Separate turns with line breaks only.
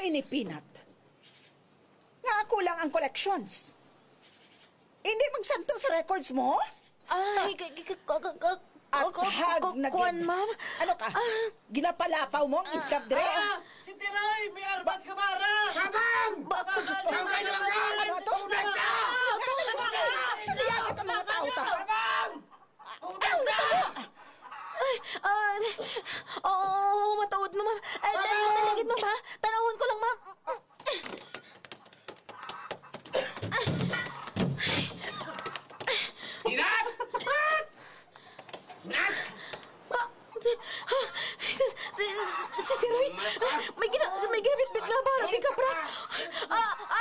ini Peanut? Nga ako lang ang collections. Hindi magsanto sa records mo?
Ay,
At hag na
kuwan,
gid.
ma'am.
Ano ka? Ginapalapaw mo ang itkap dire?
Si Tiray, may arbat ka bara!
Sabang!
Diyos ko. Ano ito?
Tunas ka!
Sadiyagat ang mga tao ta.
Sabang! Tunas ka!
Oo, matuod mo, ma'am. Taligid, ma'am, ha? Tanawon ko lang, ma'am.
Inat! Inat!
Si Tiroy, may ginabitbit nga ba? Di ka, bra?